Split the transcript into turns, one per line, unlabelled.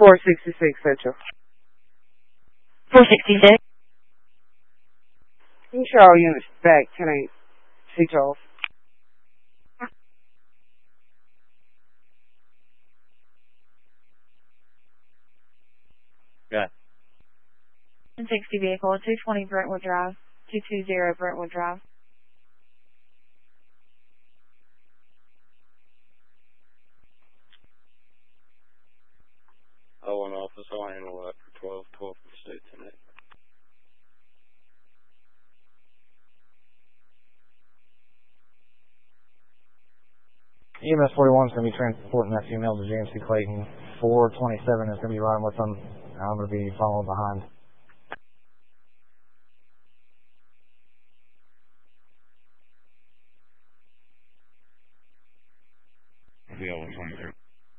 466 Central.
466.
You can show all units back. 10-8. C. Charles.
Good.
1060 vehicle, 220 Brentwood Drive, 220 Brentwood Drive.
Oh, an office, I'll handle that for 12 for state tonight.
EMS 41 is going to be transporting that female to JMC Clayton. 427 is going to be riding with them. I'm going to be following behind.